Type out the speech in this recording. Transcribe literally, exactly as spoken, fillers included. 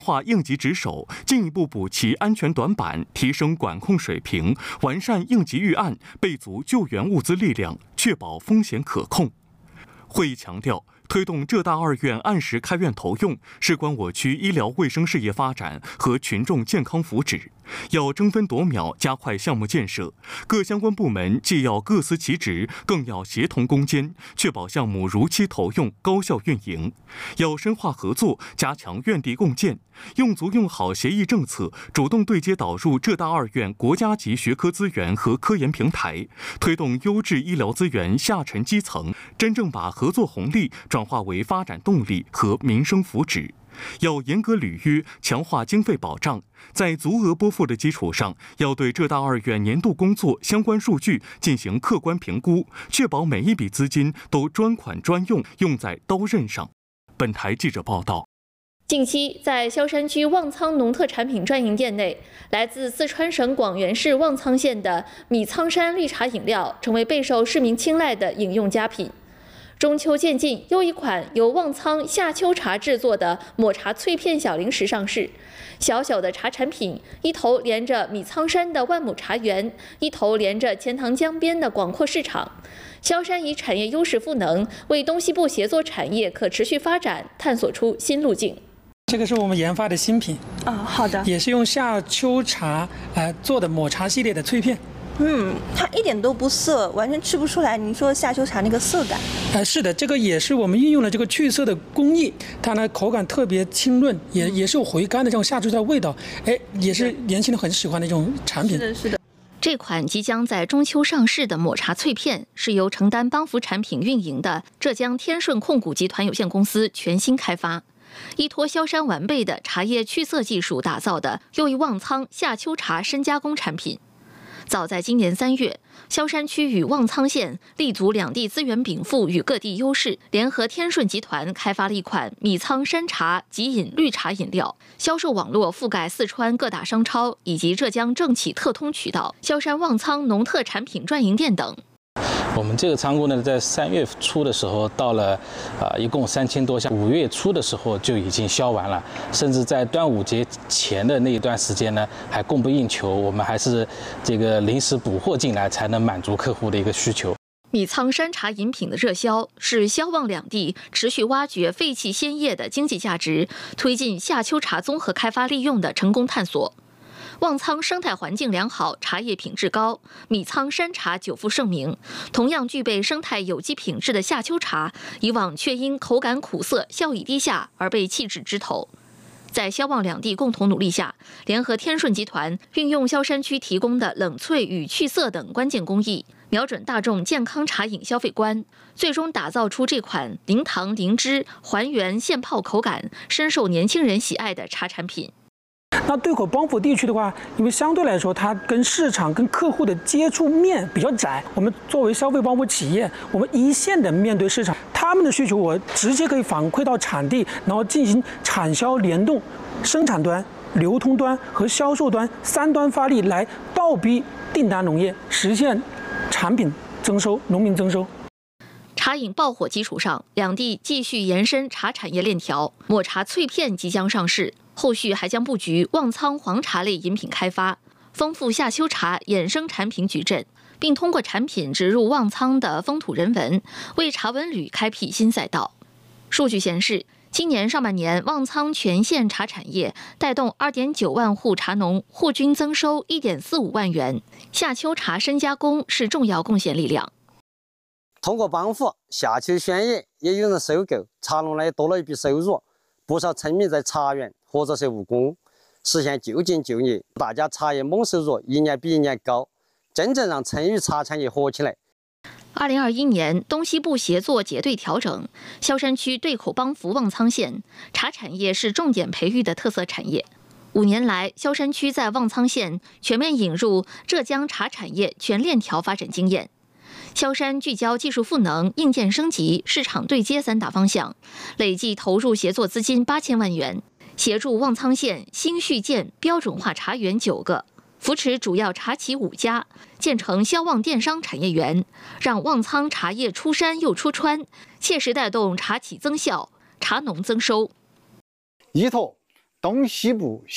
化应急值守，进一步补齐安全短板，提升管控水平，完善应急预案，备足救援物资力量，确保风险可控。会议强调，推动浙大二院按时开院投用，事关我区医疗卫生事业发展和群众健康福祉，要争分夺秒加快项目建设。各相关部门既要各司其职，更要协同攻坚，确保项目如期投用、高效运营。要深化合作，加强院地共建，用足用好协议政策，主动对接导入浙大二院国家级学科资源和科研平台，推动优质医疗资源下沉基层，真正把合作红利转化为发展动力和民生福祉。要严格履约，强化经费保障，在足额拨付的基础上，要对浙大二院年度工作相关数据进行客观评估，确保每一笔资金都专款专用，用在刀刃上。本台记者报道。 近期，在萧山区旺仓农特产品专营店内，来自四川省广元市旺仓县的米仓山绿茶饮料成为备受市民青睐的饮用佳品。中秋渐近，又一款由旺仓夏秋茶制作的抹茶脆片小零食上市。小小的茶产品，一头连着米仓山的万亩茶园，一头连着钱塘江边的广阔市场。萧山以产业优势赋能，为东西部协作产业可持续发展探索出新路径。 这个是我们研发的新品啊、哦，好的， 也是用夏秋茶呃做的抹茶系列的脆片。 嗯，它一点都不涩，完全吃不出来您说夏秋茶那个涩感。 呃，是的，这个也是我们运用了这个去涩的工艺，它呢口感特别清润，也也是有回甘的这种夏秋茶的味道，哎，也是年轻人很喜欢的一种产品。 是的，是的。 这款即将在中秋上市的抹茶脆片，是由承担邦孚产品运营的浙江天顺控股集团有限公司全新开发，依托萧山完备的茶叶去涩技术打造的又一旺仓夏秋茶深加工产品。早在今年三月，萧山区与旺仓县立足两地资源禀赋与各地优势，联合天顺集团开发了一款米仓山茶即饮绿茶饮料，销售网络覆盖四川各大商超以及浙江政企特通渠道、萧山旺仓农特产品专营店等。 我们这个仓库呢，在三月初的时候到了，啊、呃，一共三千多箱。五月初的时候就已经销完了，甚至在端午节前的那一段时间呢，还供不应求。我们还是这个临时补货进来，才能满足客户的一个需求。 米仓山茶饮品的热销，是萧旺两地持续挖掘废弃鲜叶的经济价值，推进夏秋茶综合开发利用的成功探索。旺仓生态环境良好，茶叶品质高，米仓山茶久负盛名。同样具备生态有机品质的夏秋茶，以往却因口感苦涩、效益低下而被弃置枝头。在萧旺两地共同努力下，联合天顺集团运用萧山区提供的冷萃与去涩等关键工艺，瞄准大众健康茶饮消费观，最终打造出这款零糖零脂、还原现泡口感、深受年轻人喜爱的茶产品。 那对口帮扶地区的话，因为相对来说，它跟市场、跟客户的接触面比较窄。我们作为消费帮扶企业，我们一线的面对市场，他们的需求我直接可以反馈到产地，然后进行产销联动，生产端、流通端和销售端三端发力，来倒逼订单农业，实现产品增收、农民增收。 茶饮爆火基础上，两地继续延伸茶产业链条，抹茶脆片即将上市。后续还将布局旺仓黄茶类饮品开发，丰富夏秋茶衍生产品矩阵，并通过产品植入旺仓的风土人文，为茶文旅开辟新赛道。数据显示，今年上半年旺仓全县茶产业带动 二点九万户茶农户均增收 一点四五万元，夏秋茶深加工是重要贡献力量。 通过帮扶夏秋鲜叶也有人收购，茶农呢也多了一笔收入，不少村民在茶园或者是务工，实现就近就业，大家茶叶猛收入一年比一年高，真正让村与茶产业活起来。 二零二一年东西部协作结对调整，萧山区对口帮扶旺仓县茶产业是重点培育的特色产业。五年来，萧山区在旺仓县全面引入浙江茶产业全链条发展经验。萧山聚焦技术赋能、硬件升级、市场对接三大方向，累计投入协作资金八千万元，协助旺仓县新续建标准化茶园九个，扶持主要茶企五家，建成萧旺电商产业园，让旺仓茶叶出山又出川，切实带动茶企增效、茶农增收。 依托东西部